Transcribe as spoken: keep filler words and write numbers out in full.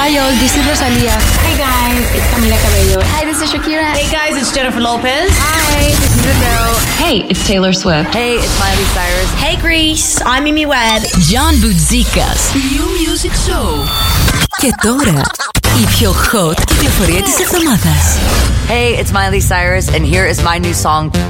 Hi all, this is Rosalia. Hey guys, it's Camila Cabello. Hi, this is Shakira. Hey guys, it's Jennifer Lopez. Hi, this is Adele. Hey, it's Taylor Swift. Hey, it's Miley Cyrus. Hey Greece, I'm Mimi Webb. John Boutsikas. New Music Show. Και τώρα, η πιο hot κυκλοφορία της εβδομάδας. Hey, it's Miley Cyrus and here is my new song